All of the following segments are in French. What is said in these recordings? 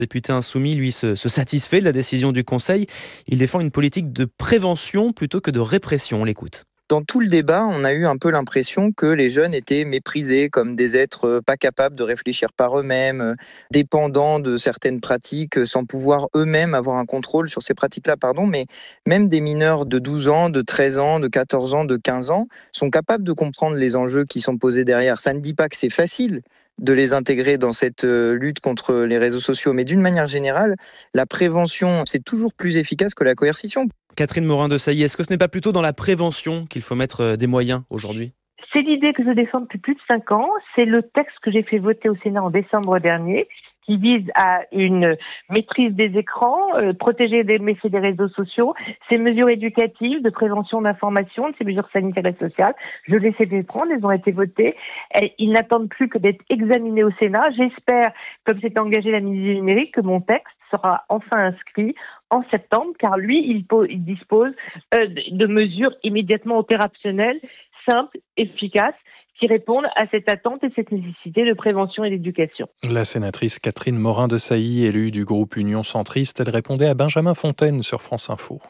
député insoumis, lui, se satisfait de la décision du Conseil. Il défend une politique de prévention plutôt que de répression. On l'écoute. Dans tout le débat, on a eu un peu l'impression que les jeunes étaient méprisés comme des êtres pas capables de réfléchir par eux-mêmes, dépendants de certaines pratiques, sans pouvoir eux-mêmes avoir un contrôle sur ces pratiques-là. Mais même des mineurs de 12 ans, de 13 ans, de 14 ans, de 15 ans sont capables de comprendre les enjeux qui sont posés derrière. Ça ne dit pas que c'est facile de les intégrer dans cette lutte contre les réseaux sociaux. Mais d'une manière générale, la prévention, c'est toujours plus efficace que la coercition. Catherine Morin-Desailly, est-ce que ce n'est pas plutôt dans la prévention qu'il faut mettre des moyens aujourd'hui ? C'est l'idée que je défends depuis plus de 5 ans. C'est le texte que j'ai fait voter au Sénat en décembre dernier, qui vise à une maîtrise des écrans, protéger des méfaits des réseaux sociaux, ces mesures éducatives de prévention d'information, ces mesures sanitaires et sociales. Je les ai fait prendre, elles ont été votées. Et ils n'attendent plus que d'être examinés au Sénat. J'espère, comme s'est engagé la ministre du Numérique, que mon texte sera enfin inscrit en septembre, car lui, il dispose de mesures immédiatement opérationnelles, simples, efficaces, qui répondent à cette attente et cette nécessité de prévention et d'éducation. La sénatrice Catherine Morin-Desailly, élue du groupe Union Centriste, elle répondait à Benjamin Fontaine sur France Info.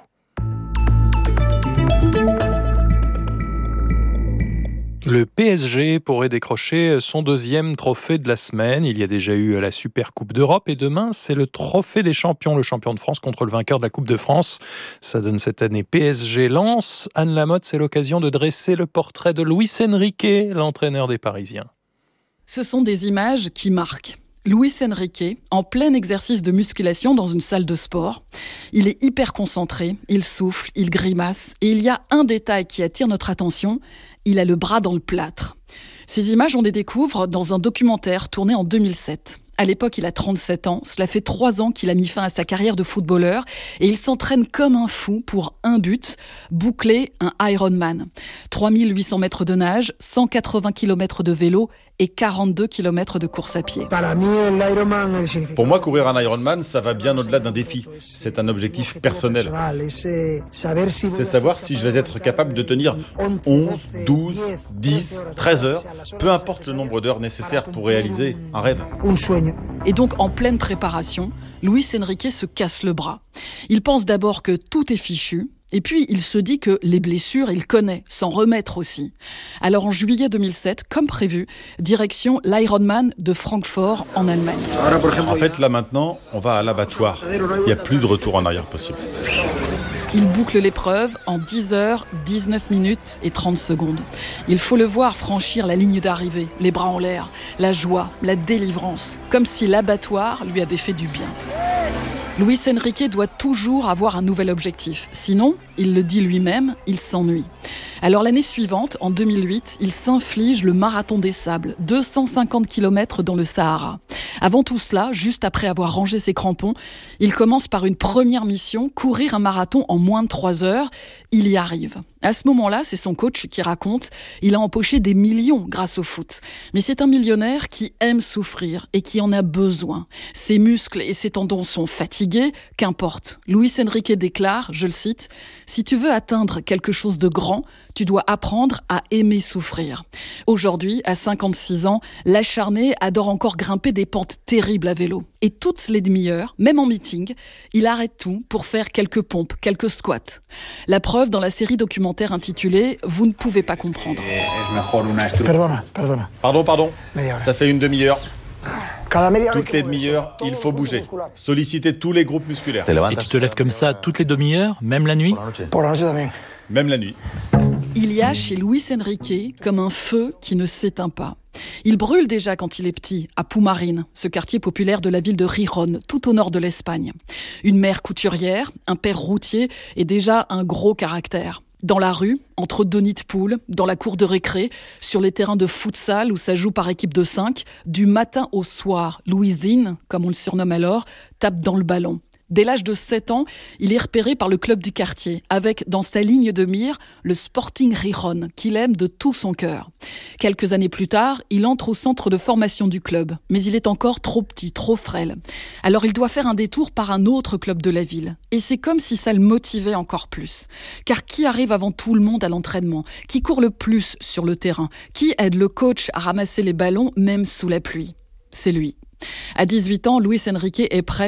Le PSG pourrait décrocher son 2e trophée de la semaine. Il y a déjà eu la Super Coupe d'Europe et demain, c'est le trophée des champions, le champion de France contre le vainqueur de la Coupe de France. Ça donne cette année PSG-Lens. Anne Lamotte, c'est l'occasion de dresser le portrait de Luis Enrique, l'entraîneur des Parisiens. Ce sont des images qui marquent. Luis Enrique, en plein exercice de musculation dans une salle de sport. Il est hyper concentré, il souffle, il grimace. Et il y a un détail qui attire notre attention, il a le bras dans le plâtre. Ces images, on les découvre dans un documentaire tourné en 2007. À l'époque, il a 37 ans. Cela fait 3 ans qu'il a mis fin à sa carrière de footballeur et il s'entraîne comme un fou pour un but, boucler un Ironman. 3800 mètres de nage, 180 km de vélo et 42 km de course à pied. Pour moi, courir un Ironman, ça va bien au-delà d'un défi. C'est un objectif personnel. C'est savoir si je vais être capable de tenir 11, 12, 10, 13 heures, peu importe le nombre d'heures nécessaires pour réaliser un rêve. Et donc, en pleine préparation, Luis Enrique se casse le bras. Il pense d'abord que tout est fichu, et puis il se dit que les blessures, il connaît, s'en remettre aussi. Alors en juillet 2007, comme prévu, direction l'Ironman de Francfort en Allemagne. En fait, là maintenant, on va à l'abattoir. Il n'y a plus de retour en arrière possible. Il boucle l'épreuve en 10 heures, 19 minutes et 30 secondes. Il faut le voir franchir la ligne d'arrivée, les bras en l'air, la joie, la délivrance, comme si l'abattoir lui avait fait du bien. Luis Enrique doit toujours avoir un nouvel objectif. Sinon, il le dit lui-même, il s'ennuie. Alors l'année suivante, en 2008, il s'inflige le marathon des sables, 250 km dans le Sahara. Avant tout cela, juste après avoir rangé ses crampons, il commence par une première mission, courir un marathon en moins de 3 heures. Il y arrive. À ce moment-là, c'est son coach qui raconte, il a empoché des millions grâce au foot. Mais c'est un millionnaire qui aime souffrir et qui en a besoin. Ses muscles et ses tendons sont fatigués, qu'importe. Luis Enrique déclare, je le cite, « Si tu veux atteindre quelque chose de grand, tu dois apprendre à aimer souffrir. » Aujourd'hui, à 56 ans, l'acharné adore encore grimper des pentes terribles à vélo. Et toutes les demi-heures, même en meeting, il arrête tout pour faire quelques pompes, quelques squats. La preuve dans la série documentaire intitulée « Vous ne pouvez pas comprendre ». Pardon. Ça fait une demi-heure. Toutes les demi-heures, il faut bouger. Solliciter tous les groupes musculaires. Et tu te lèves comme ça toutes les demi-heures, même la nuit ? Même la nuit. Il y a chez Luis Enrique comme un feu qui ne s'éteint pas. Il brûle déjà quand il est petit, à Pumarín, ce quartier populaire de la ville de Gijón, tout au nord de l'Espagne. Une mère couturière, un père routier et déjà un gros caractère. Dans la rue, entre deux nids de poules, dans la cour de récré, sur les terrains de futsal où ça joue par équipe de 5, du matin au soir, Luisín, comme on le surnomme alors, tape dans le ballon. Dès l'âge de 7 ans, il est repéré par le club du quartier, avec dans sa ligne de mire le Sporting Gijón, qu'il aime de tout son cœur. Quelques années plus tard, il entre au centre de formation du club, mais il est encore trop petit, trop frêle. Alors il doit faire un détour par un autre club de la ville. Et c'est comme si ça le motivait encore plus. Car qui arrive avant tout le monde à l'entraînement ? Qui court le plus sur le terrain ? Qui aide le coach à ramasser les ballons, même sous la pluie ? C'est lui. À 18 ans, Luis Enrique est prêt